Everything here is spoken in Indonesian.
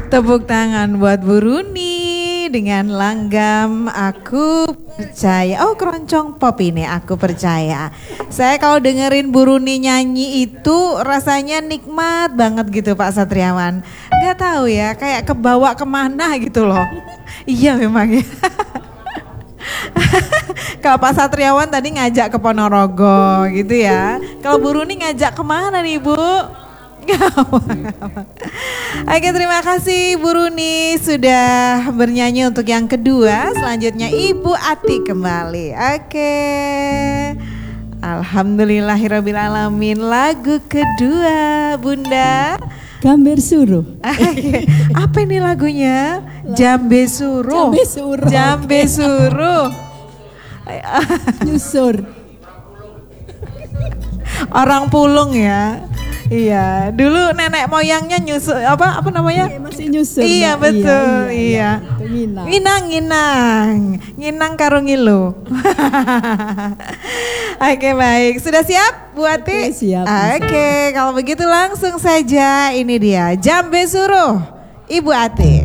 Tepuk tangan buat Bu Runi dengan langgam Aku Percaya. Oh, keroncong pop ini Aku Percaya. Saya kalau dengerin Bu Runi nyanyi itu rasanya nikmat banget gitu Pak Satriawan. Gak tahu ya, kayak kebawa kemana gitu loh. Iya memang ya. Kalau Pak Satriawan tadi ngajak ke Ponorogo gitu ya. Kalau Bu Runi ngajak kemana nih Bu? Oke, terima kasih Bu Runi sudah bernyanyi untuk yang kedua. Selanjutnya Ibu Ati kembali. Oke. Alhamdulillahirrabbilalamin. Lagu kedua Bunda. Gambar Suruh. Apa ini lagunya? Jambe Suruh. Jambe Suruh. Jambe Suruh. Nyusur. Orang Pulung ya. Iya, dulu nenek moyangnya nyusur apa namanya? Masih nyusur. Iya Mbak. betul, iya. Nginang. Nginang karo ngilu. Oke, baik, sudah siap Bu Ati? Oke, siap. Oke, kalau begitu langsung saja ini dia Jambe Suruh Ibu Ati.